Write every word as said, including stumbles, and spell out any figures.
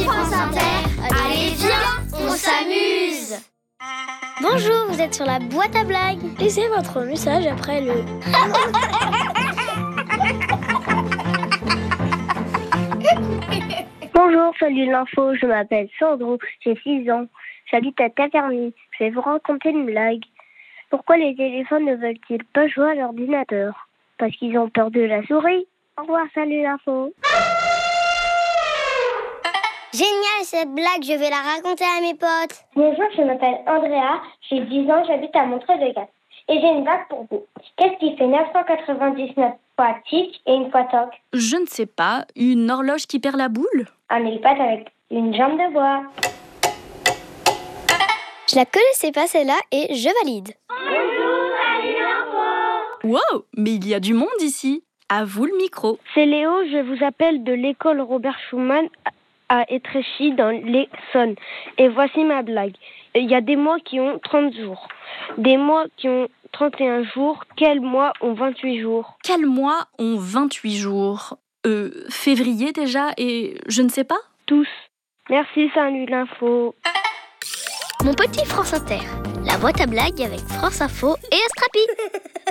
France Inter. Allez, viens, on s'amuse. Bonjour, vous êtes sur la boîte à blagues. Laissez votre message après le... Bonjour, salut l'info, je m'appelle Sandro, j'ai six ans. J'habite à Taverny. Je vais vous raconter une blague. Pourquoi les éléphants ne veulent-ils pas jouer à l'ordinateur? Parce qu'ils ont peur de la souris. Au revoir, salut l'info. Génial cette blague, je vais la raconter à mes potes. Bonjour, je m'appelle Andrea, j'ai dix ans, j'habite à Montreuil-de-Gap. Et j'ai une blague pour vous. Qu'est-ce qui fait neuf cent quatre-vingt-dix-neuf fois tic et une fois toc? Je ne sais pas, une horloge qui perd la boule? Un mille-pattes avec une jambe de bois. Je la connaissais pas celle-là et je valide. Bonjour, salut l'info. Wow, mais il y a du monde ici. À vous le micro. C'est Léo, je vous appelle de l'école Robert Schumann à Étréchy dans l'Essonne. Et voici ma blague. Il y a des mois qui ont trente jours, des mois qui ont trente et un jours. Quels mois ont vingt-huit jours? Quels mois ont vingt-huit jours? Euh, février déjà et je ne sais pas? Tous. Merci, salut l'info. Mon petit France Inter, la boîte à blagues avec France Info et Astrapi.